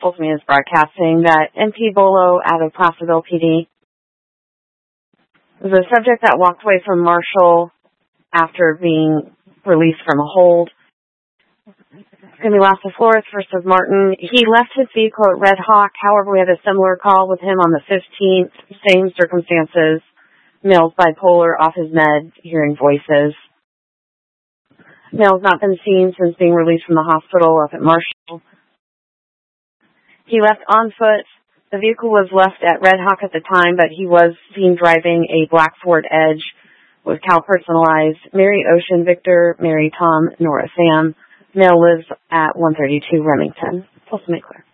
Folsom is broadcasting that MP Bolo out of Placerville PD was a subject that walked away from Marshall after being released from a hold. It's going to be Las Flores versus Martin. He left his vehicle at Red Hawk. However, we had a similar call with him on the 15th. Same circumstances. Male's bipolar, off his med, hearing voices. Male's not been seen since being released from the hospital up at Marshall. He left on foot. The vehicle was left at Red Hawk at the time, but he was seen driving a black Ford Edge with Cal personalized. Mary Ocean Victor, Mary Tom, Nora Sam. Male lives at 132 Remington. Folsom Clear.